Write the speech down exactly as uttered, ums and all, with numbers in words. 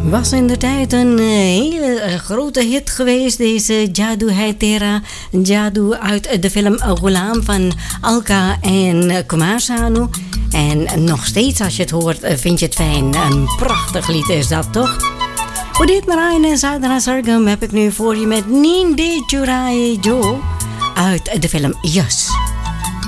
Was in de tijd een hele grote hit geweest, deze Jadoo Hai Tera. Jadoo uit de film Ghulam van Alka en Kumar Sanu. En nog steeds als je het hoort vind je het fijn. Een prachtig lied is dat toch? Udit Narayan en Sadhana Sargam heb ik nu voor je met Ninde Churaye Jo uit de film Yes.